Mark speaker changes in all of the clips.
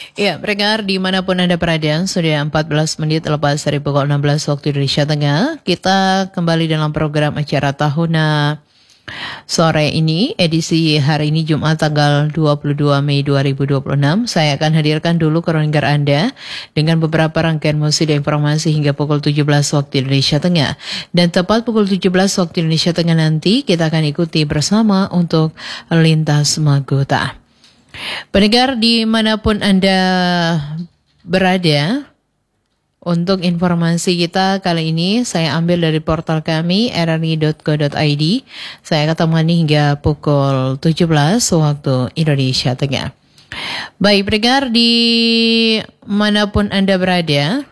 Speaker 1: Ya, pendengar dimanapun Anda berada, sudah 14 menit lepas dari pukul 16 waktu Indonesia Tengah. Kita kembali dalam program acara Tahuna sore ini, edisi hari ini Jumat tanggal 22 Mei 2026. Saya akan hadirkan dulu kronika Anda dengan beberapa rangkaian musik dan informasi hingga pukul 17 waktu Indonesia Tengah. Dan tepat pukul 17 waktu Indonesia Tengah nanti, kita akan ikuti bersama untuk Lintas Magota. Pendengar dimanapun Anda berada, untuk informasi kita kali ini saya ambil dari portal kami rri.co.id. Saya akan temani hingga pukul 17 waktu Indonesia Tengah. Baik pendengar dimanapun Anda berada,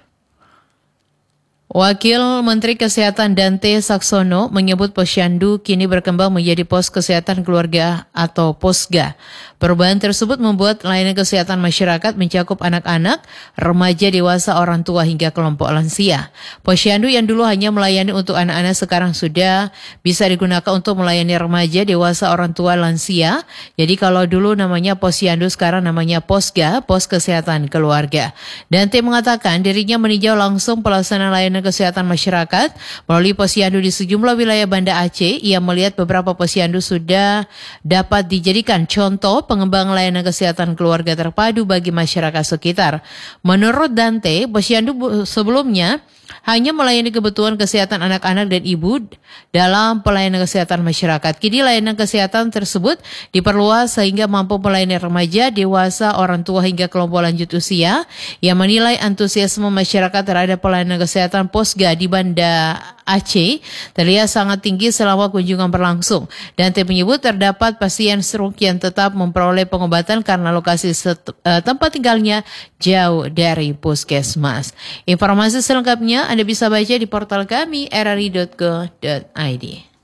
Speaker 1: Wakil Menteri Kesehatan Dante Saxono menyebut Posyandu kini berkembang menjadi pos kesehatan keluarga atau Posga. Perubahan tersebut membuat layanan kesehatan masyarakat mencakup anak-anak, remaja, dewasa, orang tua hingga kelompok lansia. Posyandu yang dulu hanya melayani untuk anak-anak sekarang sudah bisa digunakan untuk melayani remaja, dewasa, orang tua, lansia. Jadi kalau dulu namanya Posyandu, sekarang namanya Posga, Pos Kesehatan Keluarga. Dante mengatakan dirinya meninjau langsung pelaksanaan layanan kesehatan masyarakat melalui posyandu di sejumlah wilayah Banda Aceh. Ia melihat beberapa posyandu sudah dapat dijadikan contoh pengembangan layanan kesehatan keluarga terpadu bagi masyarakat sekitar. Menurut Dante, posyandu sebelumnya hanya melayani kebutuhan kesehatan anak-anak dan ibu dalam pelayanan kesehatan masyarakat. Kini layanan kesehatan tersebut diperluas sehingga mampu melayani remaja, dewasa, orang tua hingga kelompok lanjut usia. Yang menilai antusiasme masyarakat terhadap pelayanan kesehatan Posga di Banda Aceh terlihat sangat tinggi selama kunjungan berlangsung. Dante menyebut terdapat pasien stroke yang tetap memperoleh pengobatan karena lokasi tempat tinggalnya jauh dari puskesmas. Informasi selengkapnya Anda bisa baca di portal kami rri.co.id.